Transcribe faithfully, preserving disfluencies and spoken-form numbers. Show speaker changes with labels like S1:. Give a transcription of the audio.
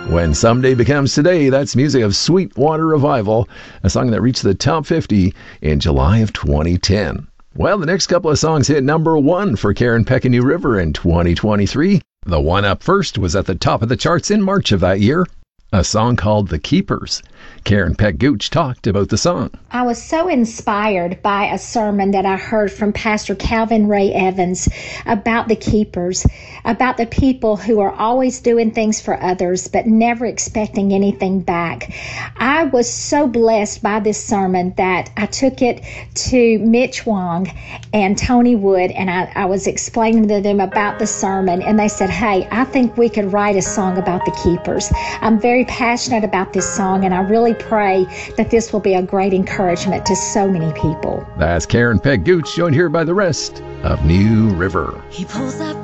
S1: When Someday Becomes Today, that's music of Sweetwater Revival, a song that reached the top fifty in July of twenty ten. Well, the next couple of songs hit number one for Karen Peck and New River in twenty twenty-three. The one up first was at the top of the charts in March of that year, a song called The Keepers. Karen Peck Gooch talked about the song.
S2: I was so inspired by a sermon that I heard from Pastor Calvin Ray Evans about the keepers, about the people who are always doing things for others but never expecting anything back. I was so blessed by this sermon that I took it to Mitch Wong and Tony Wood, and I, I was explaining to them about the sermon, and they said, hey, I think we could write a song about the keepers. I'm very passionate about this song, and I really pray that this will be a great encouragement to so many people.
S1: That's Karen Peck Gooch, joined here by the rest of New River.
S3: He pulls up